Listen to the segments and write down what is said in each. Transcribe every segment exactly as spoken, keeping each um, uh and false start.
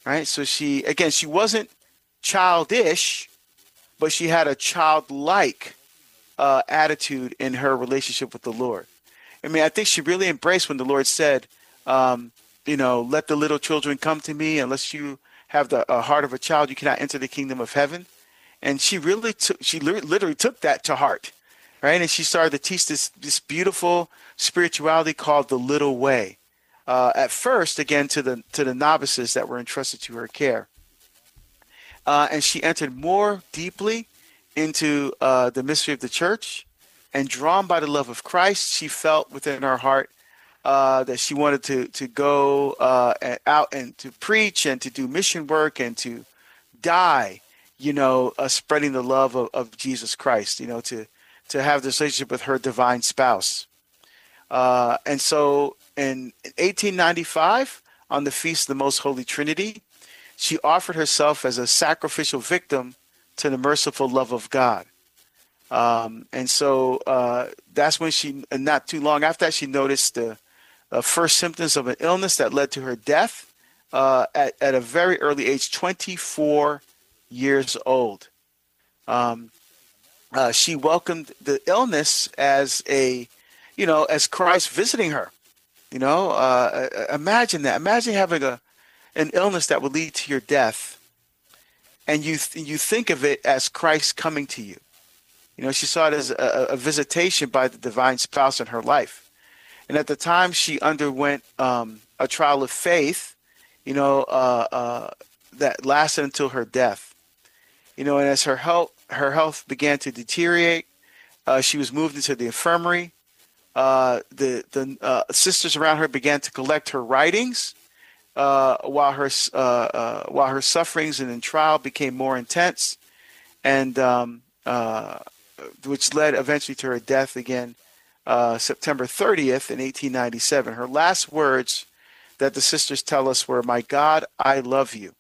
right? So she, again, she wasn't childish, but she had a childlike uh, attitude in her relationship with the Lord. I mean, I think she really embraced when the Lord said, um, you know, let the little children come to me. Unless you have the uh, heart of a child, you cannot enter the kingdom of heaven. And she really took, she li- literally took that to heart, right? And she started to teach this, this beautiful spirituality called the little way. Uh, at first, again, to the, to the novices that were entrusted to her care. Uh, and she entered more deeply into uh, the mystery of the church, and drawn by the love of Christ, she felt within her heart uh, that she wanted to to go uh, and out and to preach and to do mission work and to die, you know, uh, spreading the love of, of Jesus Christ, you know, to to have this relationship with her divine spouse. Uh, and so in eighteen ninety-five, on the Feast of the Most Holy Trinity, she offered herself as a sacrificial victim to the merciful love of God. Um, and so uh, that's when she, and not too long after that, she noticed the uh, first symptoms of an illness that led to her death uh, at, at a very early age, twenty-four years old. Um, uh, she welcomed the illness as a, you know, as Christ visiting her. You know, uh, imagine that. Imagine having a an illness that would lead to your death, and you th- you think of it as Christ coming to you. You know, she saw it as a, a visitation by the divine spouse in her life. And at the time, she underwent um, a trial of faith, you know, uh, uh, that lasted until her death. You know, and as her health her health began to deteriorate, uh, she was moved into the infirmary. Uh, the the uh, sisters around her began to collect her writings, uh, while her uh, uh, while her sufferings and in trial became more intense, and um, uh, which led eventually to her death again, uh, September thirtieth in eighteen ninety-seven. Her last words that the sisters tell us were, "My God, I love you."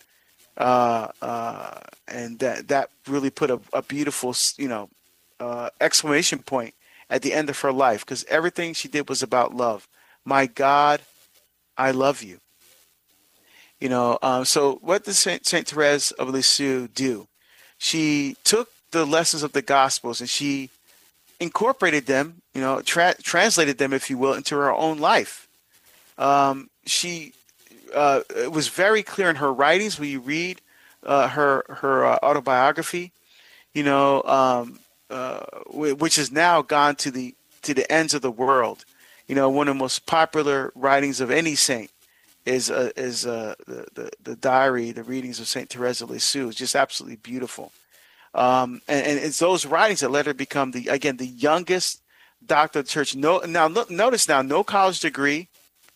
Uh, uh, and that that really put a, a beautiful, you know, uh, exclamation point at the end of her life, because everything she did was about love. My God, I love you. You know, um, so what did Saint, Saint Therese of Lisieux do? She took the lessons of the Gospels and she incorporated them, you know, tra- translated them, if you will, into her own life. Um, she uh, it was very clear in her writings when you read uh, her her uh, autobiography, you know, um, uh, which has now gone to the to the ends of the world. You know, one of the most popular writings of any saint is uh, is uh, the, the the diary, the readings of Saint Therese of Lisieux. It's just absolutely beautiful. Um, and, and it's those writings that let her become the again the youngest doctor of the church. No, now look, notice now, no college degree.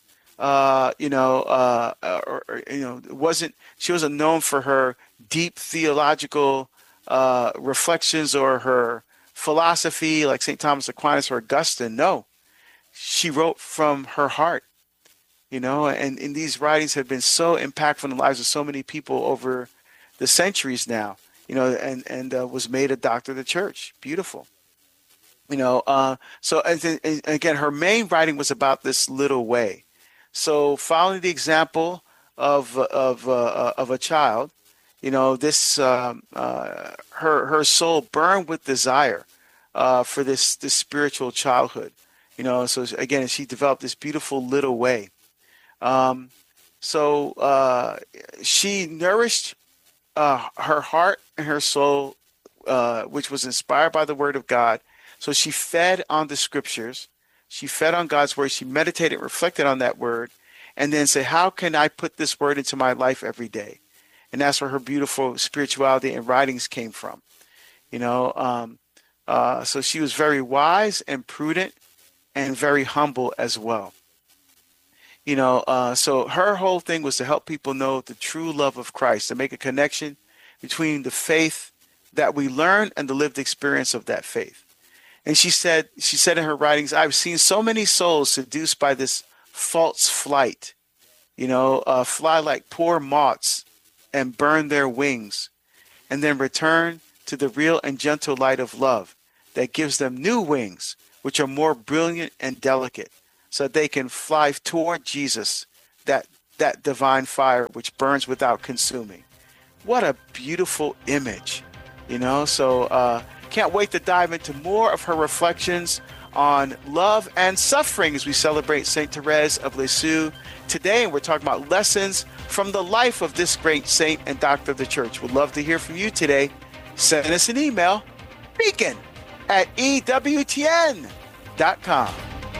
Uh, you know, uh, or, or you know, it wasn't she wasn't known for her deep theological uh, reflections or her philosophy like Saint Thomas Aquinas or Augustine. No, she wrote from her heart. You know, and, and these writings have been so impactful in the lives of so many people over the centuries now. You know, and and uh, was made a doctor of the church. Beautiful. You know, uh, so and, and again, her main writing was about this little way. So following the example of of uh, of a child, you know, this um, uh, her her soul burned with desire uh, for this this spiritual childhood. You know, so again, she developed this beautiful little way. Um, so uh, she nourished uh, her heart and her soul, uh, which was inspired by the Word of God. So she fed on the Scriptures. She fed on God's Word. She meditated, reflected on that Word, and then said, how can I put this Word into my life every day? And that's where her beautiful spirituality and writings came from. You know, um, uh, so she was very wise and prudent and very humble as well. You know, uh, so her whole thing was to help people know the true love of Christ, to make a connection between the faith that we learn and the lived experience of that faith. And she said, she said in her writings, I've seen so many souls seduced by this false flight, you know, uh, fly like poor moths and burn their wings, and then return to the real and gentle light of love that gives them new wings, which are more brilliant and delicate, so that they can fly toward Jesus, that that divine fire which burns without consuming. What a beautiful image, you know? So uh, can't wait to dive into more of her reflections on love and suffering as we celebrate Saint Therese of Lisieux today. And we're talking about lessons from the life of this great saint and doctor of the church. We'd love to hear from you today. Send us an email, beacon at E W T N dot com.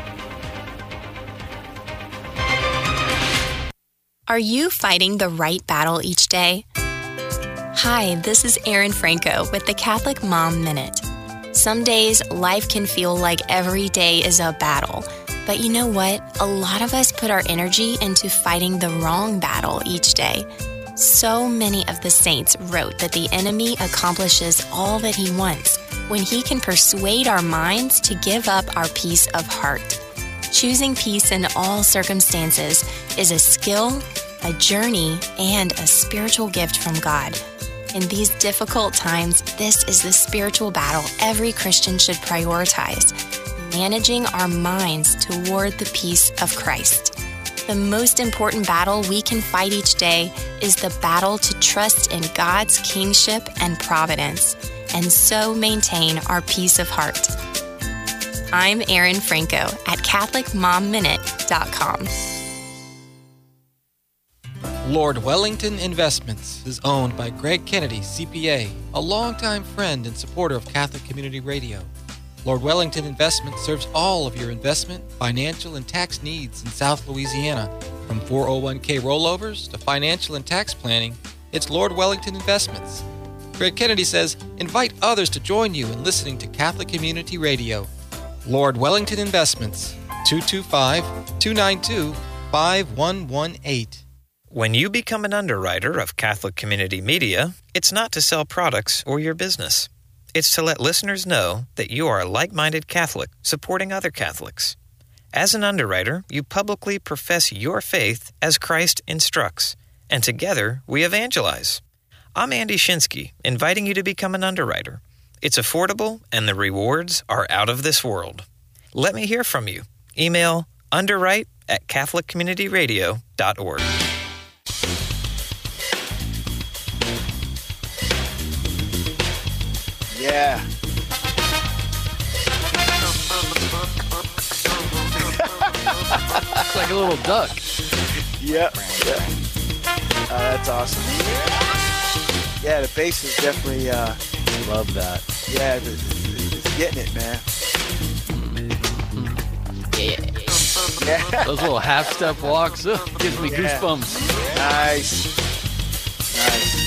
Are you fighting the right battle each day? Hi, this is Erin Franco with the Catholic Mom Minute. Some days, life can feel like every day is a battle. But you know what? A lot of us put our energy into fighting the wrong battle each day. So many of the saints wrote that the enemy accomplishes all that he wants when he can persuade our minds to give up our peace of heart. Choosing peace in all circumstances is a skill, a journey, and a spiritual gift from God. In these difficult times, this is the spiritual battle every Christian should prioritize, managing our minds toward the peace of Christ. The most important battle we can fight each day is the battle to trust in God's kingship and providence, and so maintain our peace of heart. I'm Erin Franco at Catholic Mom Minute dot com. Lord Wellington Investments is owned by Greg Kennedy, C P A, a longtime friend and supporter of Catholic Community Radio. Lord Wellington Investments serves all of your investment, financial, and tax needs in South Louisiana. From four oh one k rollovers to financial and tax planning, it's Lord Wellington Investments. Greg Kennedy says, invite others to join you in listening to Catholic Community Radio. Lord Wellington Investments, two two five, two nine two, five one one eight. When you become an underwriter of Catholic Community Media, it's not to sell products or your business. It's to let listeners know that you are a like-minded Catholic supporting other Catholics. As an underwriter, you publicly profess your faith as Christ instructs, and together we evangelize. I'm Andy Shinsky, inviting you to become an underwriter. It's affordable, and the rewards are out of this world. Let me hear from you. Email underwrite at catholic community radio dot org. Yeah. It's like a little duck. Yep. Yeah. Uh, that's awesome. Yeah, the bass is definitely. Uh, Love that. Yeah, it's, it's getting it, man. Yeah. Yeah. Those little half step walks oh, gives me Yeah. goosebumps. Nice. Nice.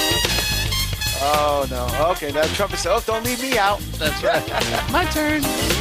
Oh no. Okay, now Trump said, "Oh, don't leave me out." That's right. My turn.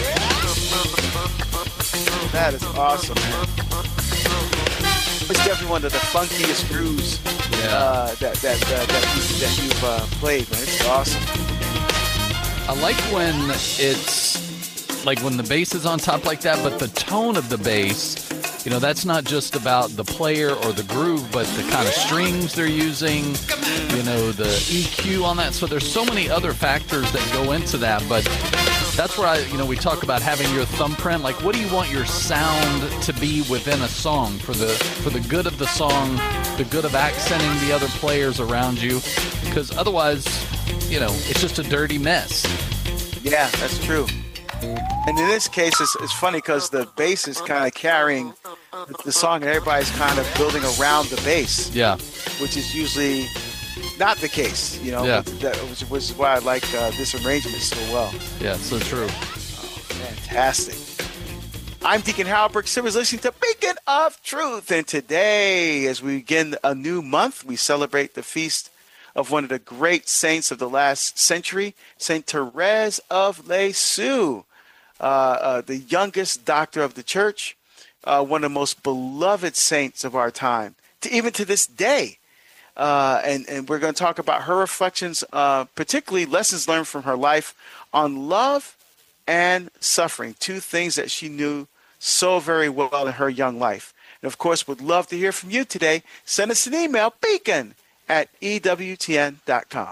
That is awesome, man. It's definitely one of the funkiest grooves Yeah. uh, that that uh, that, you, that you've uh, played, man. It's awesome. I like when it's like when the bass is on top like that, but the tone of the bass, you know, that's not just about the player or the groove, but the kind of strings they're using, you know, the E Q on that. So there's so many other factors that go into that, but that's where I, you know, we talk about having your thumbprint. Like, what do you want your sound to be within a song for the for the good of the song, the good of accenting the other players around you? Because otherwise, you know, it's just a dirty mess. Yeah, that's true. And in this case, it's, it's funny because the bass is kind of carrying the song, and everybody's kind of building around the bass. Yeah. Which is usually not the case, you know. Yeah. That, which, which is why I like uh, this arrangement so well. Yeah, so true. Fantastic. I'm Deacon Harold Burke Simmons, listening to Beacon of Truth. And today, as we begin a new month, we celebrate the feast of one of the great saints of the last century, Saint Therese of Lisieux, uh, uh, the youngest doctor of the church, uh, one of the most beloved saints of our time, to, even to this day. Uh, and, and we're going to talk about her reflections, uh, particularly lessons learned from her life on love and suffering, two things that she knew so very well in her young life. And, of course, would love to hear from you today. Send us an email, beacon at E W T N dot com.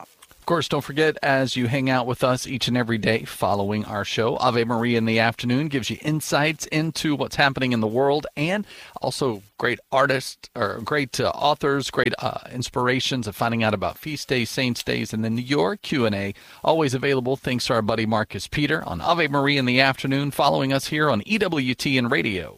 Of course, don't forget, as you hang out with us each and every day following our show, Ave Maria in the Afternoon gives you insights into what's happening in the world, and also great artists, or great uh, authors, great uh, inspirations of finding out about feast days, saints days, and then your Q and A, always available thanks to our buddy Marcus Peter on Ave Maria in the Afternoon, following us here on E W T N Radio.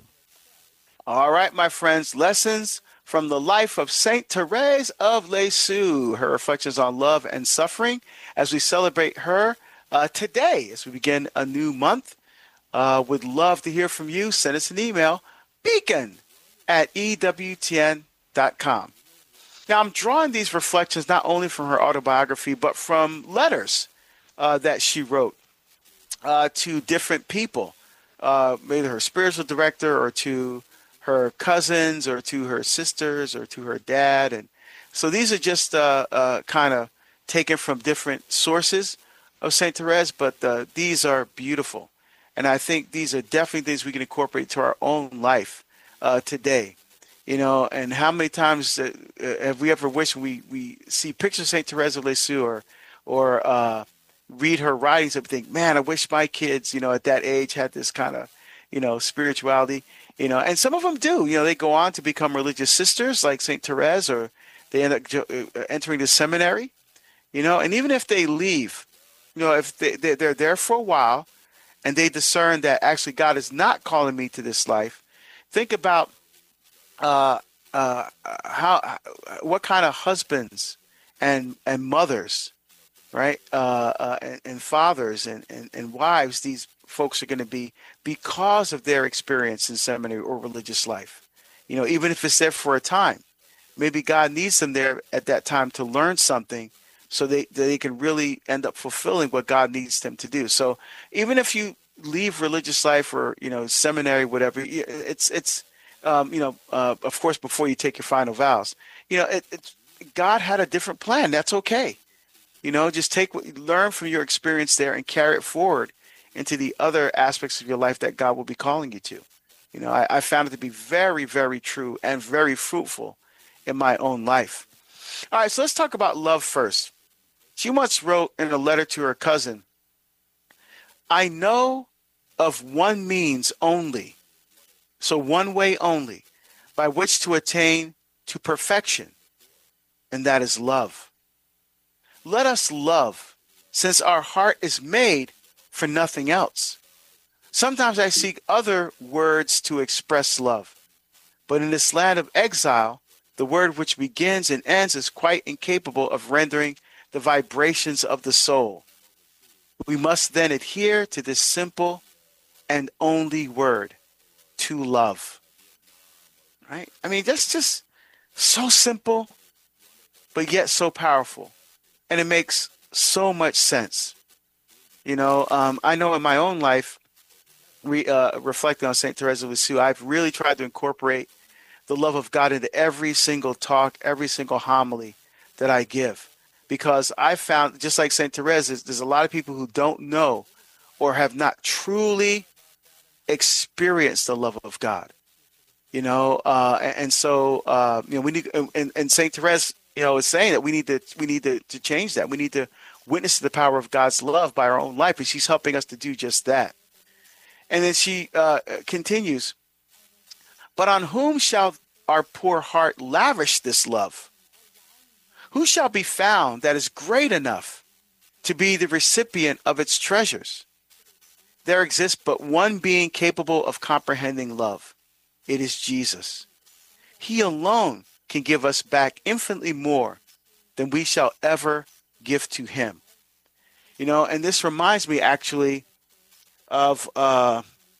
All right, my friends, lessons from the life of Saint Therese of Lisieux, her reflections on love and suffering as we celebrate her uh, today, as we begin a new month. Uh, would love to hear from you. Send us an email, beacon at E W T N dot com. Now, I'm drawing these reflections not only from her autobiography, but from letters uh, that she wrote uh, to different people, uh, maybe her spiritual director or to her cousins or to her sisters or to her dad. And so these are just uh, uh, kind of taken from different sources of Saint Therese, but uh, these are beautiful. And I think these are definitely things we can incorporate to our own life uh, today. You know, and how many times uh, have we ever wished we, we see pictures of Saint Therese of Lisieux or, or uh, read her writings and think, man, I wish my kids, you know, at that age had this kind of, you know, spirituality. You know, and some of them do. You know, they go on to become religious sisters like Saint Therese, or they end up entering the seminary. You know, and even if they leave, you know, if they, they're there for a while and they discern that actually God is not calling me to this life, think about uh, uh, how, what kind of husbands and and mothers, right, uh, uh, and, and fathers and, and, and wives these folks are going to be because of their experience in seminary or religious life. You know, even if it's there for a time, maybe God needs them there at that time to learn something so they, they can really end up fulfilling what God needs them to do. So even if you leave religious life or, you know, seminary, whatever, it's, it's um, you know, uh, of course, before you take your final vows, you know, it, it's, God had a different plan. That's okay. You know, just take what you learn from your experience there and carry it forward into the other aspects of your life that God will be calling you to. You know, I, I found it to be very, very true and very fruitful in my own life. All right, so let's talk about love first. She once wrote in a letter to her cousin, I know of one means only, so one way only, by which to attain to perfection, and that is love. Let us love, since our heart is made for nothing else. Sometimes I seek other words to express love, but in this land of exile, the word which begins and ends is quite incapable of rendering the vibrations of the soul. We must then adhere to this simple and only word, to love. Right? I mean, that's just so simple, but yet so powerful. And it makes so much sense. You know, um, I know in my own life, re, uh, reflecting on Saint Therese of Lisieux, I've really tried to incorporate the love of God into every single talk, every single homily that I give. Because I found, just like Saint Therese, there's, there's a lot of people who don't know or have not truly experienced the love of God. You know, uh, and, and so, uh, you know, we need, and, and Saint Therese, you know, is saying that we need to, we need to, to change that. We need to witness to the power of God's love by our own life, and she's helping us to do just that. And then she uh, continues, but on whom shall our poor heart lavish this love? Who shall be found that is great enough to be the recipient of its treasures? There exists but one being capable of comprehending love. It is Jesus. He alone can give us back infinitely more than we shall ever give to him. You know, and this reminds me actually of uh,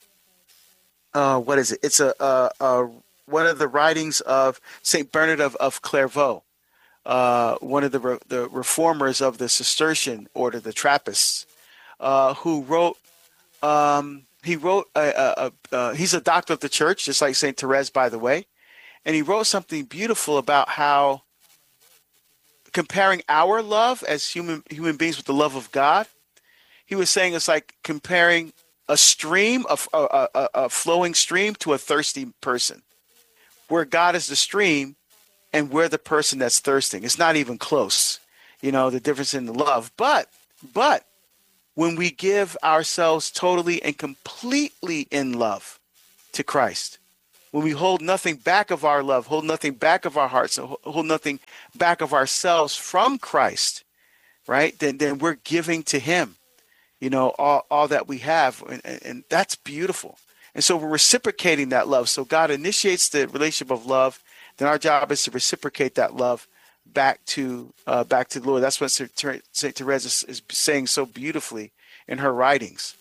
uh, what is it? It's a, a, a one of the writings of Saint Bernard of, of Clairvaux, uh, one of the re, the reformers of the Cistercian order, the Trappists, uh, who wrote. Um, he wrote. A, a, a, uh, he's a doctor of the church, just like Saint Therese, by the way, and he wrote something beautiful about how, comparing our love as human human beings with the love of God, he was saying it's like comparing a stream, of a, a, a flowing stream, to a thirsty person, where God is the stream and we're the person that's thirsting. It's not even close. you know, the difference in the love. But, but when we give ourselves totally and completely in love to Christ, when we hold nothing back of our love, hold nothing back of our hearts, hold nothing back of ourselves from Christ, right? Then, then we're giving to him, you know, all, all that we have. And, and that's beautiful. And so we're reciprocating that love. So God initiates the relationship of love. Then our job is to reciprocate that love back to uh, back to the Lord. That's what Saint Therese is, is saying so beautifully in her writings.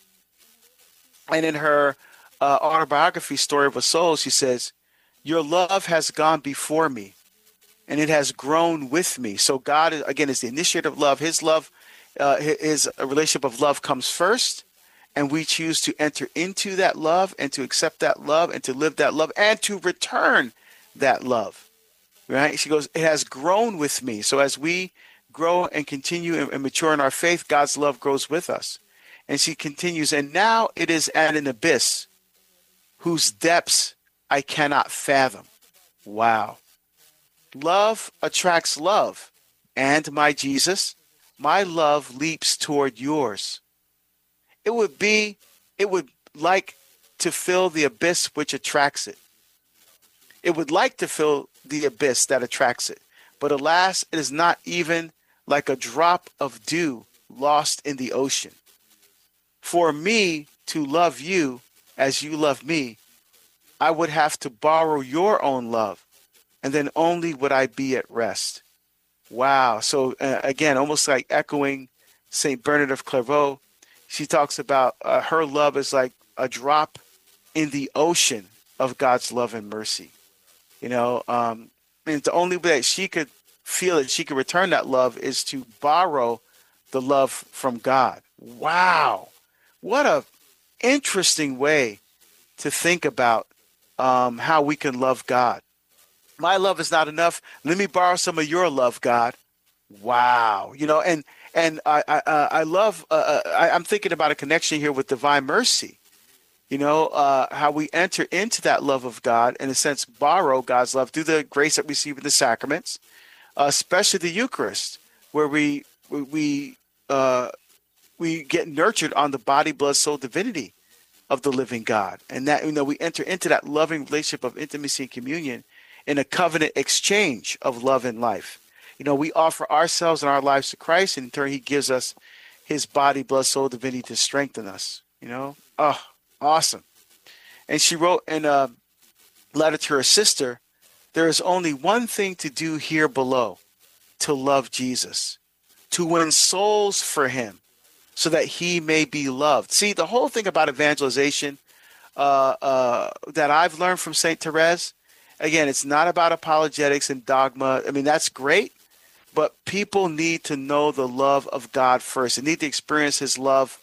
And in her uh, autobiography, Story of a Soul, she says, your love has gone before me, and it has grown with me. So God, again, is the initiator of love. His love, uh, his a relationship of love comes first, and we choose to enter into that love and to accept that love and to live that love and to return that love, right? She goes, it has grown with me. So as we grow and continue and, and mature in our faith, God's love grows with us. And she continues, and now it is at an abyss whose depths I cannot fathom. Wow. Love attracts love. And my Jesus, my love leaps toward yours. It would be, it would like to fill the abyss which attracts it. It would like to fill the abyss that attracts it. But alas, it is not even like a drop of dew lost in the ocean. For me to love you as you love me, I would have to borrow your own love, and then only would I be at rest. Wow. So uh, again, almost like echoing Saint Bernard of Clairvaux, she talks about uh, her love is like a drop in the ocean of God's love and mercy. You know, um, and the only way that she could feel it, she could return that love is to borrow the love from God. Wow. What a interesting way to think about um, how we can love God. My love is not enough. Let me borrow some of your love, God. Wow. You know, and and I I, uh, I love, uh, I, I'm thinking about a connection here with divine mercy. You know, uh, how we enter into that love of God, in a sense, borrow God's love through the grace that we receive in the sacraments, uh, especially the Eucharist, where we we uh, we get nurtured on the body, blood, soul, divinity of the living God. And that, you know, we enter into that loving relationship of intimacy and communion in a covenant exchange of love and life. You know, we offer ourselves and our lives to Christ, and in turn, he gives us his body, blood, soul, divinity to strengthen us, you know. Oh, awesome. And she wrote in a letter to her sister, there is only one thing to do here below, to love Jesus, to win souls for him, so that he may be loved. See, the whole thing about evangelization uh, uh, that I've learned from Saint Therese, again, it's not about apologetics and dogma. I mean, that's great, but people need to know the love of God first. They need to experience his love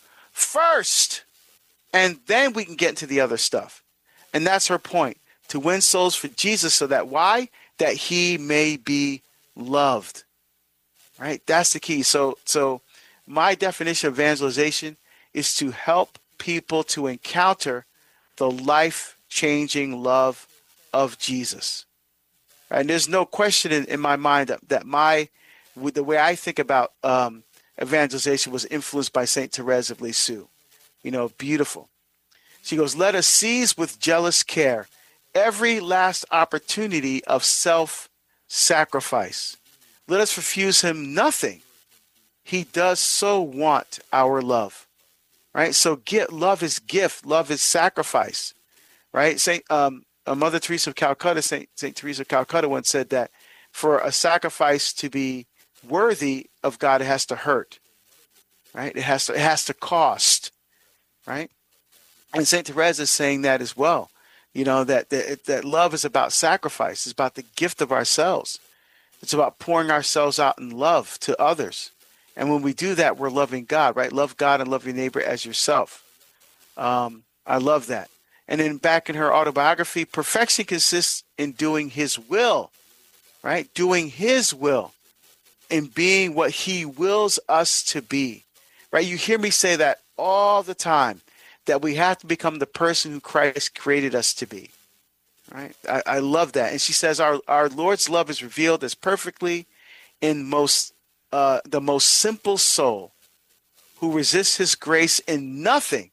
first, and then we can get into the other stuff. And that's her point, to win souls for Jesus, so that why? That he may be loved, right? That's the key. So, so my definition of evangelization is to help people to encounter the life-changing love of Jesus. Right? And there's no question in, in my mind that, that my, with the way I think about um, evangelization was influenced by Saint Therese of Lisieux. You know, beautiful. She goes, let us seize with jealous care every last opportunity of self-sacrifice. Let us refuse him nothing. He does so want our love, right? So get, love is gift, love is sacrifice, right? Saint um, uh, Mother Teresa of Calcutta, Saint Saint Teresa of Calcutta once said that for a sacrifice to be worthy of God, it has to hurt, right? It has to, it has to cost, right? And Saint Teresa is saying that as well. You know, that, that that love is about sacrifice. It's about the gift of ourselves. It's about pouring ourselves out in love to others. And when we do that, we're loving God, right? Love God and love your neighbor as yourself. Um, I love that. And then back in her autobiography, perfection consists in doing his will, right? Doing his will, in being what he wills us to be, right? You hear me say that all the time, that we have to become the person who Christ created us to be, right? I, I love that. And she says our, our Lord's love is revealed as perfectly in most uh, the most simple soul who resists his grace in nothing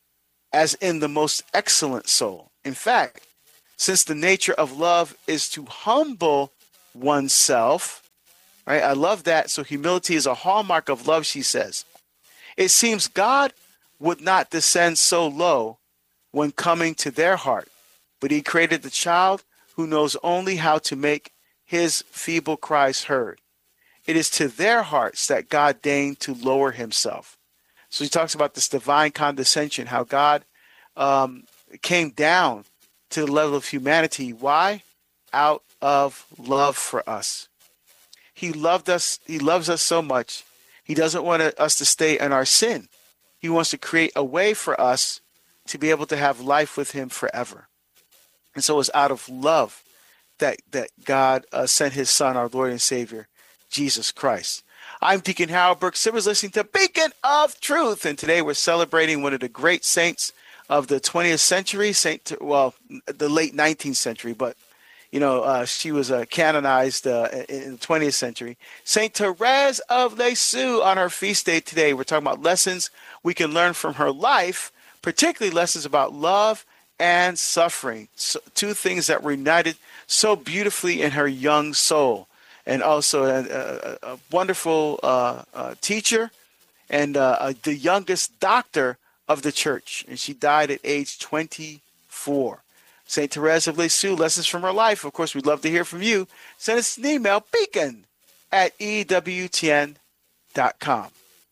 as in the most excellent soul. In fact, since the nature of love is to humble oneself, right? I love that. So humility is a hallmark of love, she says. It seems God would not descend so low when coming to their heart, but he created the child who knows only how to make his feeble cries heard. It is to their hearts that God deigned to lower himself. So he talks about this divine condescension, how God um, came down to the level of humanity. Why? Out of love for us. He loved us. He loves us so much. He doesn't want us to stay in our sin. He wants to create a way for us to be able to have life with him forever. And so it's out of love that, that God uh, sent his son, our Lord and Savior, Jesus Christ. I'm Deacon Harold Burke Simmons, listening to Beacon of Truth. And today we're celebrating one of the great saints of the twentieth century, Saint, well, the late nineteenth century, but you know, uh, she was uh, canonized uh, in the twentieth century. Saint Therese of Lisieux on her feast day today. We're talking about lessons we can learn from her life, particularly lessons about love and suffering. So, two things that were united so beautifully in her young soul. And also a, a, a wonderful uh, uh, teacher and uh, uh, the youngest doctor of the church. And she died at age twenty-four. Saint Therese of Lisieux, lessons from her life. Of course, we'd love to hear from you. Send us an email, beacon at E W T N dot com.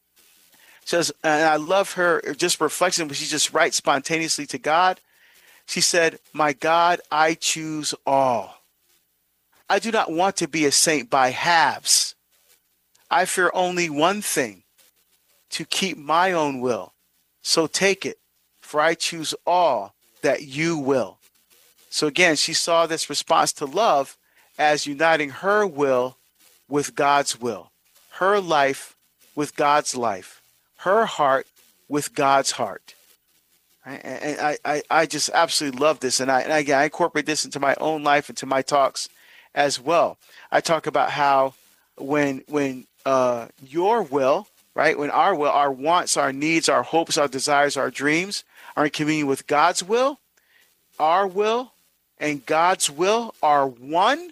Says, and I love her just reflection, but she just writes spontaneously to God. She said, my God, I choose all. I do not want to be a saint by halves. I fear only one thing, to keep my own will. So take it, for I choose all that you will. So again, she saw this response to love as uniting her will with God's will, her life with God's life, her heart with God's heart. And I, I, I just absolutely love this. And I, and again, I incorporate this into my own life, into my talks as well. I talk about how when when uh, your will, right, when our will, our wants, our needs, our hopes, our desires, our dreams are in communion with God's will, our will and God's will are one.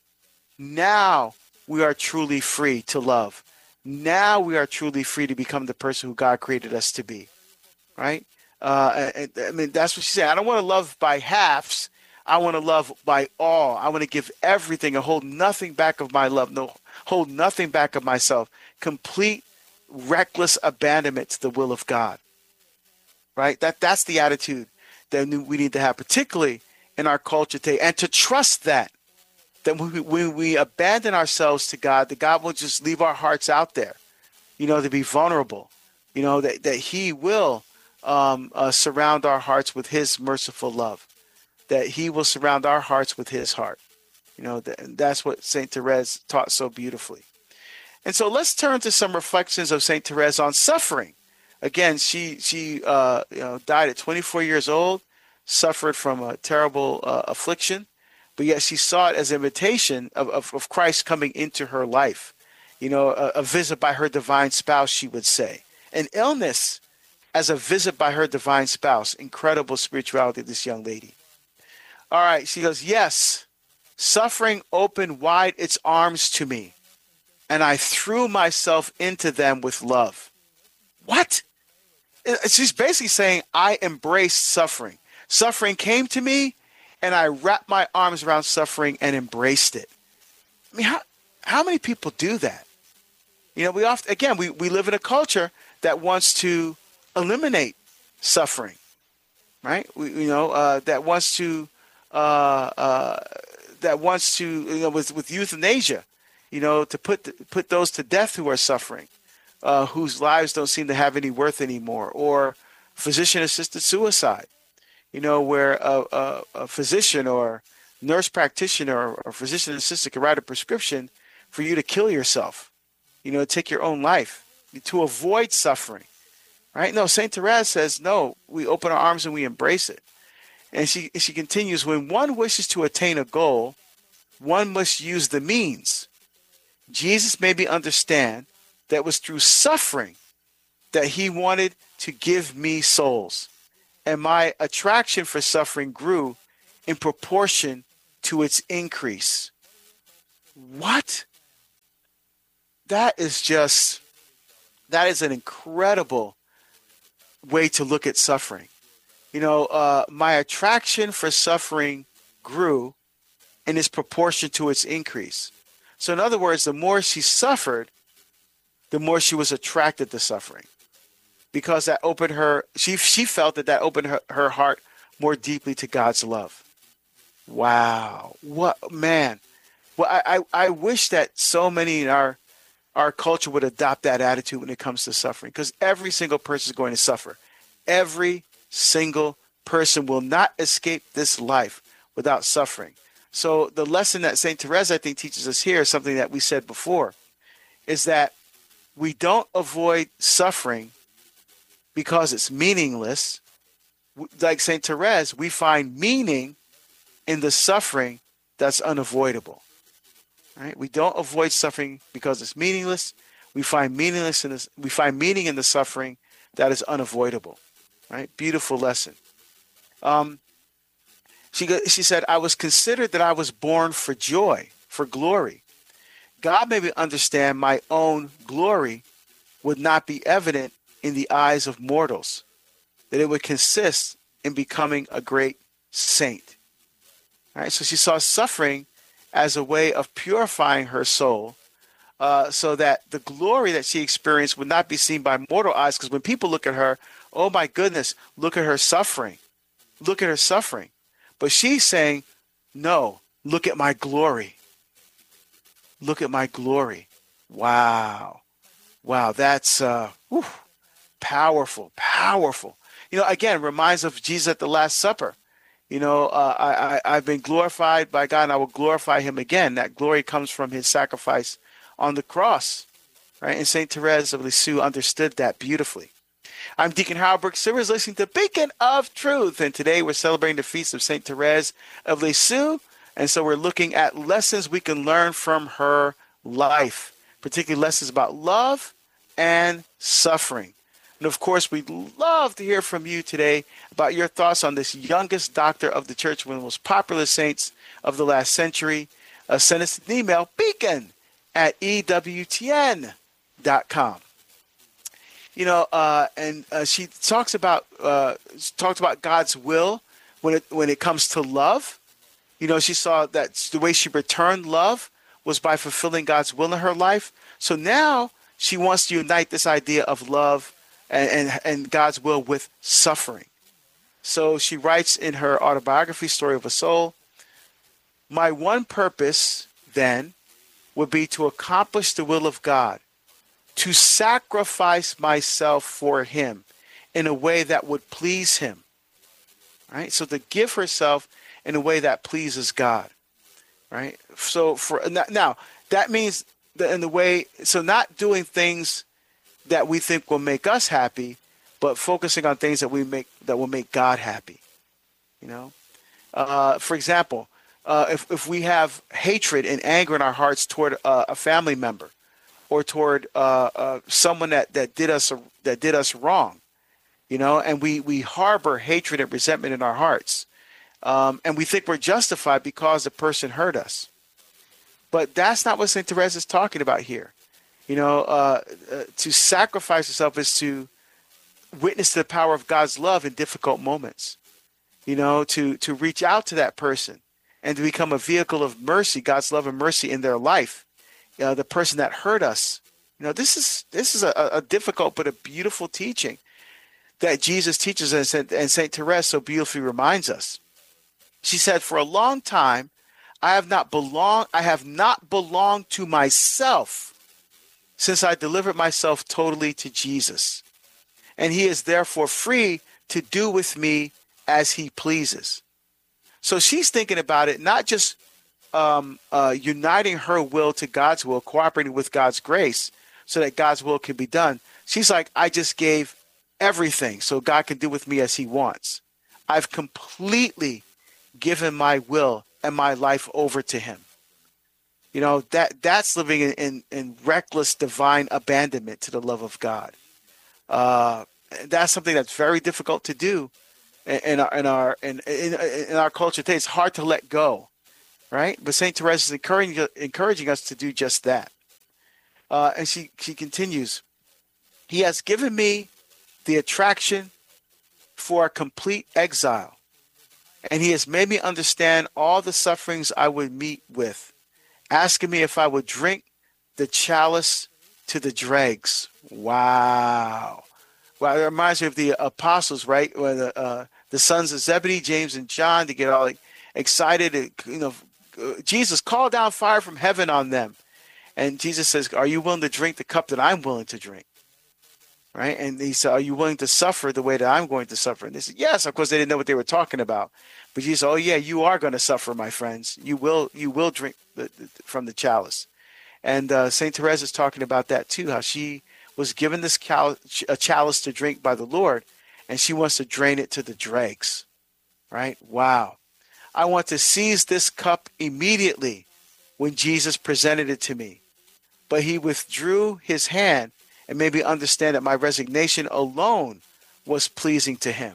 Now we are truly free to love. Now we are truly free to become the person who God created us to be, right? Uh, I, I mean, that's what she said. I don't want to love by halves. I want to love by all. I want to give everything and hold nothing back of my love. No, hold nothing back of myself. Complete, reckless abandonment to the will of God. Right? That that's the attitude that we need to have, particularly in our culture today, and to trust that that when we, when we abandon ourselves to God, that God will just leave our hearts out there, you know, to be vulnerable. You know, that that He will um, uh, surround our hearts with His merciful love. That He will surround our hearts with His heart. You know, that, that's what Saint Therese taught so beautifully. And so let's turn to some reflections of Saint Therese on suffering. Again, she she uh, you know, died at twenty-four years old, suffered from a terrible uh, affliction, but yet she saw it as an invitation of, of, of Christ coming into her life. You know, a, a visit by her divine spouse, she would say. An illness as a visit by her divine spouse. Incredible spirituality of this young lady. All right, she goes, yes, suffering opened wide its arms to me, and I threw myself into them with love. What? She's basically saying, I embraced suffering. Suffering came to me, and I wrapped my arms around suffering and embraced it. I mean, how, how many people do that? You know, we often, again, we, we live in a culture that wants to eliminate suffering, right? We, you know, uh, that wants to, uh, uh, that wants to, you know, with, with euthanasia, you know, to put, put those to death who are suffering, uh, whose lives don't seem to have any worth anymore, or physician-assisted suicide, you know, where a, a, a physician or nurse practitioner or physician assistant can write a prescription for you to kill yourself, you know, take your own life to avoid suffering, right? No, Saint Therese says, no, we open our arms and we embrace it. And she, she continues, when one wishes to attain a goal, one must use the means. Jesus made me understand that it was through suffering that he wanted to give me souls. And my attraction for suffering grew in proportion to its increase. What? That is just, that is an incredible way to look at suffering. You know, uh, my attraction for suffering grew in its proportion to its increase. So in other words, the more she suffered, the more she was attracted to suffering, because that opened her, she she felt that that opened her, her heart more deeply to God's love. Wow. What, man. Well, I, I, I wish that so many in our, our culture would adopt that attitude when it comes to suffering, because every single person is going to suffer. Every single person will not escape this life without suffering. So the lesson that Saint Therese, I think, teaches us here is something that we said before, is that we don't avoid suffering because it's meaningless. Like Saint Therese, we find meaning in the suffering that's unavoidable. Right? We don't avoid suffering because it's meaningless. We find meaningless in this, we find meaning in the suffering that is unavoidable. Right? Beautiful lesson. Um, she she said, I was considered that I was born for joy, for glory. God made me understand my own glory would not be evident in the eyes of mortals, that it would consist in becoming a great saint. All right, so she saw suffering as a way of purifying her soul, uh, so that the glory that she experienced would not be seen by mortal eyes. Because when people look at her, oh my goodness, look at her suffering. Look at her suffering. But she's saying, no, look at my glory. Look at my glory. Wow. Wow, that's uh, whew, powerful, powerful. You know, again, reminds of Jesus at the Last Supper. You know, uh, I, I, I've been glorified by God, and I will glorify him again. That glory comes from his sacrifice on the cross, right? And Saint Therese of Lisieux understood that beautifully. I'm Deacon Howard Brooks Silvers, listening to Beacon of Truth, and today we're celebrating the feast of Saint Therese of Lisieux, and so we're looking at lessons we can learn from her life, particularly lessons about love and suffering. And of course, we'd love to hear from you today about your thoughts on this youngest doctor of the church, one of the most popular saints of the last century. Uh, send us an email, beacon at E W T N dot com. You know, uh, and uh, she talks about uh, talks about God's will when it when it comes to love. You know, she saw that the way she returned love was by fulfilling God's will in her life. So now she wants to unite this idea of love and, and, and God's will with suffering. So she writes in her autobiography, Story of a Soul, my one purpose then would be to accomplish the will of God, to sacrifice myself for him in a way that would please him. Right? So to give herself in a way that pleases God. Right? So for now, that means that in the way, so not doing things that we think will make us happy, but focusing on things that we make that will make God happy. You know, uh, for example, uh, if if we have hatred and anger in our hearts toward uh, a family member, or toward uh, uh, someone that, that did us that did us wrong, you know, and we we harbor hatred and resentment in our hearts, um, and we think we're justified because the person hurt us. But that's not what Saint Therese is talking about here. You know, uh, uh, to sacrifice yourself is to witness to the power of God's love in difficult moments. You know, to to reach out to that person and to become a vehicle of mercy, God's love and mercy in their life. Uh, the person that hurt us. You know, this is this is a, a difficult but a beautiful teaching that Jesus teaches us, and, and Saint Therese so beautifully reminds us. She said, "For a long time, I have not belonged. I have not belonged to myself, since I delivered myself totally to Jesus, and He is therefore free to do with me as He pleases." So she's thinking about it, not just Um, uh, uniting her will to God's will, cooperating with God's grace so that God's will can be done. She's like, I just gave everything so God can do with me as He wants. I've completely given my will and my life over to Him. You know, that that's living in, in, in reckless divine abandonment to the love of God. Uh, that's something that's very difficult to do in, in our in our in, in in our culture today. It's hard to let go, right? But Saint Therese is encouraging encouraging us to do just that. Uh, and she she continues, he has given me the attraction for a complete exile, and he has made me understand all the sufferings I would meet with, asking me if I would drink the chalice to the dregs. Wow. Well, it reminds me of the apostles, right? When the, uh, the sons of Zebedee, James and John, to get all like, excited. You know, Jesus called down fire from heaven on them. And Jesus says, are you willing to drink the cup that I'm willing to drink? Right? And he said, are you willing to suffer the way that I'm going to suffer? And they said, yes. Of course, they didn't know what they were talking about. But Jesus said, oh, yeah, you are going to suffer, my friends. You will you will drink the, the, from the chalice. And uh, Saint Therese is talking about that, too, how she was given this cal- a chalice to drink by the Lord, and she wants to drain it to the dregs. Right? Wow. I want to seize this cup immediately when Jesus presented it to me. But he withdrew his hand and made me understand that my resignation alone was pleasing to him.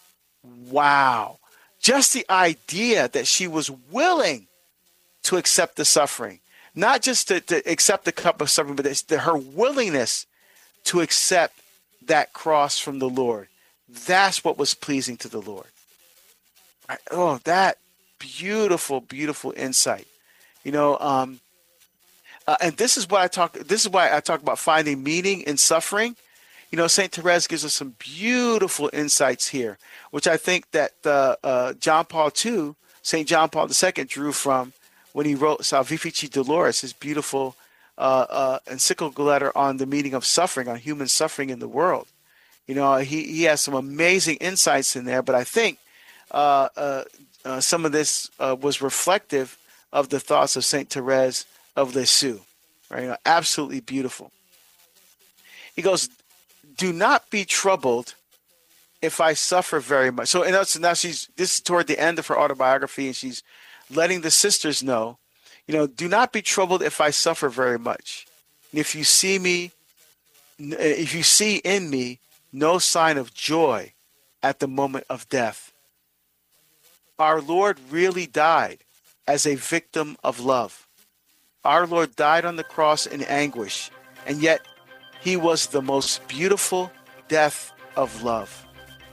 Wow. Just the idea that she was willing to accept the suffering, not just to, to accept the cup of suffering, but the, her willingness to accept that cross from the Lord. That's what was pleasing to the Lord. I, oh, that beautiful, beautiful insight. You know, um, uh, and this is what I talk. This is why I talk about finding meaning in suffering. You know, Saint Therese gives us some beautiful insights here, which I think that uh, uh, John Paul the Second, Saint John Paul the Second, drew from when he wrote Salvifici Doloris, his beautiful uh, uh, encyclical letter on the meaning of suffering, on human suffering in the world. You know, he, he has some amazing insights in there, but I think uh, uh, uh, some of this uh, was reflective of the thoughts of Saint Therese of Lisieux. Right? You know, absolutely beautiful. He goes, do not be troubled if I suffer very much. So and that's, now she's, this is toward the end of her autobiography, and she's letting the sisters know, you know, do not be troubled if I suffer very much. And if you see me, if you see in me no sign of joy at the moment of death. Our Lord really died as a victim of love. Our Lord died on the cross in anguish, and yet he was the most beautiful death of love.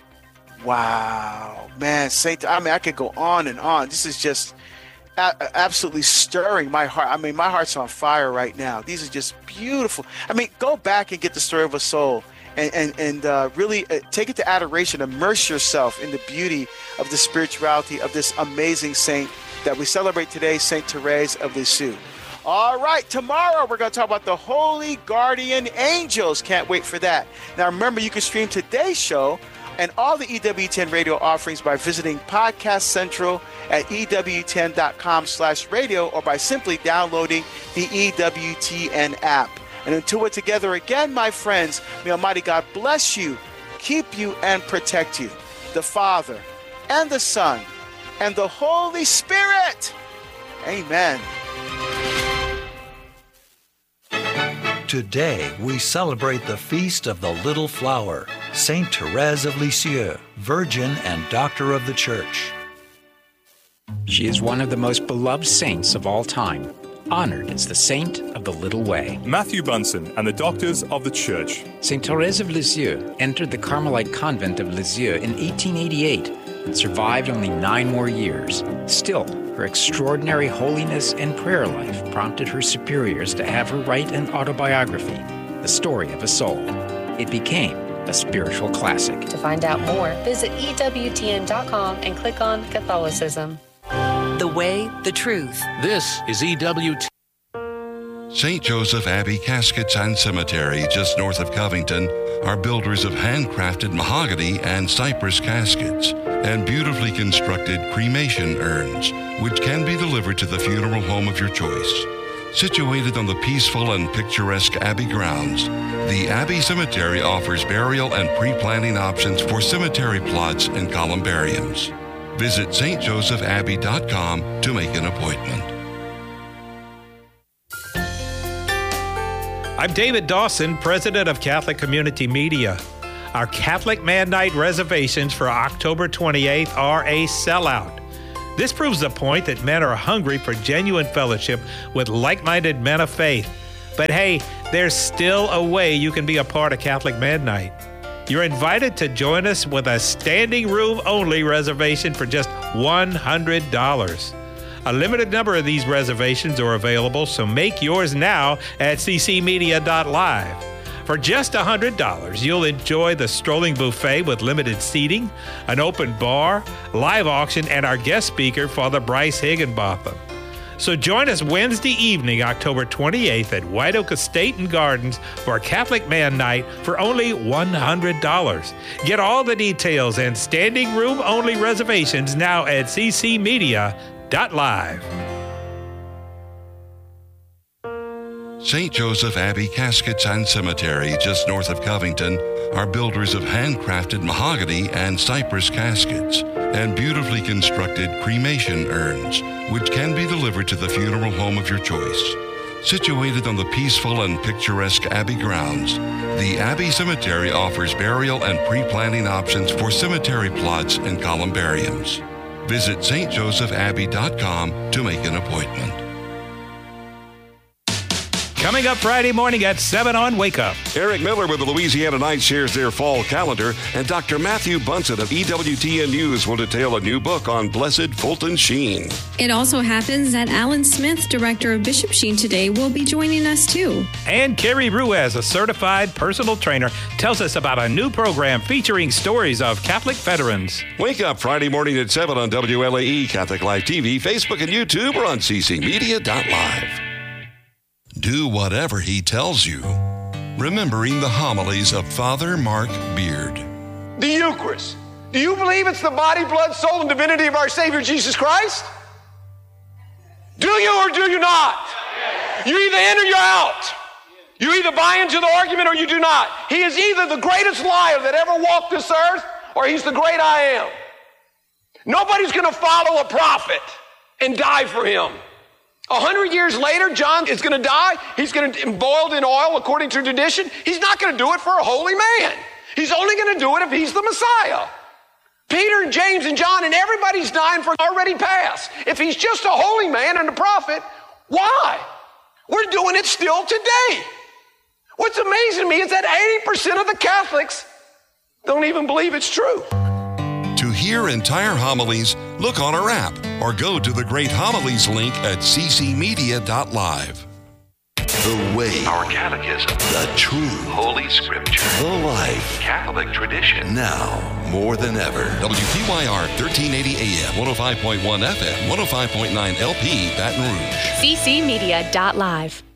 Wow, man, Saint, I mean, I could go on and on. This is just a- absolutely stirring my heart. I mean, my heart's on fire right now. These are just beautiful. I mean, go back and get the story of a soul and, and, and uh, really uh, take it to adoration. Immerse yourself in the beauty of the spirituality of this amazing saint that we celebrate today, Saint Therese of Lisieux. All right, tomorrow we're going to talk about the Holy Guardian Angels. Can't wait for that. Now, remember, you can stream today's show and all the E W ten radio offerings by visiting Podcast Central at E W ten dot com slash radio or by simply downloading the E W T N app. And until we're together again, my friends, may Almighty God bless you, keep you, and protect you. The Father, and the Son, and the Holy Spirit. Amen. Today, we celebrate the feast of the Little Flower, Saint Therese of Lisieux, Virgin and Doctor of the Church. She is one of the most beloved saints of all time, honored as the Saint of the Little Way. Matthew Bunson and the Doctors of the Church. Saint Therese of Lisieux entered the Carmelite convent of Lisieux in eighteen eighty-eight and survived only nine more years. Still, her extraordinary holiness and prayer life prompted her superiors to have her write an autobiography, The Story of a Soul. It became a spiritual classic. To find out more, visit E W T N dot com and click on Catholicism. The Way, the Truth. This is E W T. Saint Joseph Abbey Caskets and Cemetery, just north of Covington, are builders of handcrafted mahogany and cypress caskets and beautifully constructed cremation urns, which can be delivered to the funeral home of your choice. Situated on the peaceful and picturesque Abbey grounds, the Abbey Cemetery offers burial and pre-planning options for cemetery plots and columbariums. Visit S T Joseph Abbey dot com to make an appointment. I'm David Dawson, president of Catholic Community Media. Our Catholic Man Night reservations for October twenty-eighth are a sellout. This proves the point that men are hungry for genuine fellowship with like-minded men of faith. But hey, there's still a way you can be a part of Catholic Man Night. You're invited to join us with a standing room only reservation for just one hundred dollars. A limited number of these reservations are available, so make yours now at c c media dot live. For just one hundred dollars, you'll enjoy the strolling buffet with limited seating, an open bar, live auction, and our guest speaker, Father Bryce Higginbotham. So join us Wednesday evening, October twenty-eighth at White Oak Estate and Gardens for Catholic Man Night for only one hundred dollars. Get all the details and standing room only reservations now at c c media dot live. Saint Joseph Abbey Caskets and Cemetery, just north of Covington, are builders of handcrafted mahogany and cypress caskets and beautifully constructed cremation urns, which can be delivered to the funeral home of your choice. Situated on the peaceful and picturesque Abbey grounds, the Abbey Cemetery offers burial and pre-planning options for cemetery plots and columbariums. Visit s t joseph abbey dot com to make an appointment. Coming up Friday morning at seven on Wake Up. Eric Miller with the Louisiana Night shares their fall calendar, and Doctor Matthew Bunson of E W T N News will detail a new book on Blessed Fulton Sheen. It also happens that Alan Smith, director of Bishop Sheen Today, will be joining us too. And Carrie Ruiz, a certified personal trainer, tells us about a new program featuring stories of Catholic veterans. Wake Up Friday morning at seven on W L A E, Catholic Live T V, Facebook and YouTube, or on c c media dot live. Do whatever he tells you. Remembering the homilies of Father Mark Beard. The Eucharist. Do you believe it's the body, blood, soul, and divinity of our Savior Jesus Christ? Do you or do you not? You're either in or you're out. You either buy into the argument or you do not. He is either the greatest liar that ever walked this earth, or he's the great I am. Nobody's going to follow a prophet and die for him. A hundred years later, John is going to die. He's going to be boiled in oil according to tradition. He's not going to do it for a holy man. He's only going to do it if he's the Messiah. Peter and James and John and everybody's dying for already past. If he's just a holy man and a prophet, why? We're doing it still today. What's amazing to me is that eighty percent of the Catholics don't even believe it's true. To hear entire homilies, look on our app or go to the Great Homilies link at c c media dot live. The way, our catechism, the truth, Holy Scripture, the life, Catholic tradition. Now more than ever. W P Y R thirteen eighty A M, one oh five point one F M, one oh five point nine L P, Baton Rouge. c c media dot live.